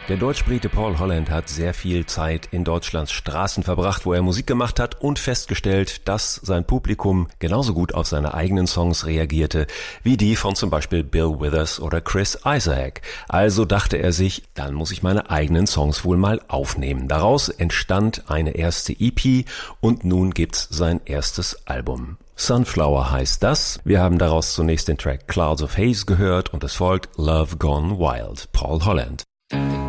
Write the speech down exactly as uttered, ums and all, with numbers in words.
Der Deutsch-Brite Paul Holland hat sehr viel Zeit in Deutschlands Straßen verbracht, wo er Musik gemacht hat und festgestellt, dass sein Publikum genauso gut auf seine eigenen Songs reagierte, wie die von zum Beispiel Bill Withers oder Chris Isaak. Also dachte er sich, dann muss ich meine eigenen Songs wohl mal aufnehmen. Daraus entstand eine erste E P und nun gibt's sein erstes Album. Sunflower heißt das. Wir haben daraus zunächst den Track Clouds of Haze gehört und es folgt Love Gone Wild, Paul Holland.